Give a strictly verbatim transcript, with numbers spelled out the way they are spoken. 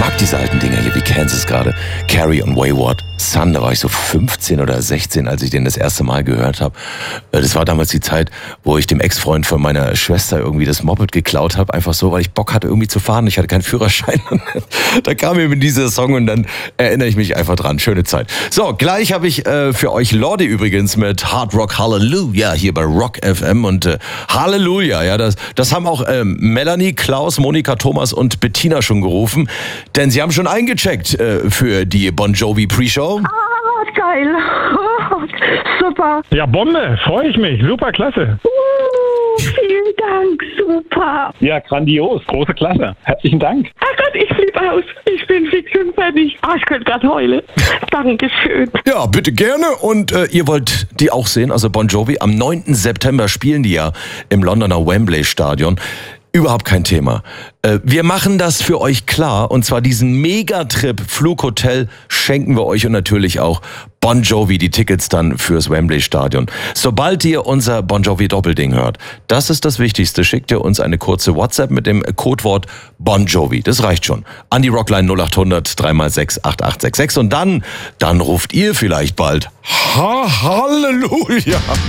mag diese alten Dinger hier, wie Kansas gerade. Carrie und Wayward Son, da war ich so fünfzehn oder sechzehn, als ich den das erste Mal gehört habe. Das war damals die Zeit, wo ich dem Ex-Freund von meiner Schwester irgendwie das Moped geklaut habe, einfach so, weil ich Bock hatte irgendwie zu fahren. Ich hatte keinen Führerschein. Da kam mir dieser Song und dann erinnere ich mich einfach dran. Schöne Zeit. So, gleich habe ich äh, für euch Lorde übrigens mit Hard Rock Hallelujah hier bei Rock F M und äh, Halleluja, ja, das, das haben auch ähm, Melanie, Klaus, Monika, Thomas und Bettina schon gerufen, denn sie haben schon eingecheckt äh, für die Bon Jovi Pre-Show. Ah, geil. Super. Ja, Bombe, freue ich mich. Super, klasse. Uh, vielen Dank, super. Ja, grandios, große Klasse. Herzlichen Dank. Ach Gott, ich flippe aus. Ich bin fix und fertig. Ah, ich könnte gerade heulen. Dankeschön. Ja, bitte gerne. Und äh, ihr wollt die auch sehen, also Bon Jovi. Am neunten September spielen die ja im Londoner Wembley Stadion. Überhaupt kein Thema. Äh, wir machen das für euch klar. Und zwar diesen Megatrip Flughotel schenken wir euch und natürlich auch Bon Jovi, die Tickets dann fürs Wembley Stadion. Sobald ihr unser Bon Jovi Doppelding hört, das ist das Wichtigste, schickt ihr uns eine kurze WhatsApp mit dem Codewort Bon Jovi. Das reicht schon. An die Rockline null acht hundert drei mal sechs acht acht sechs sechs und dann, dann ruft ihr vielleicht bald Ha Halleluja.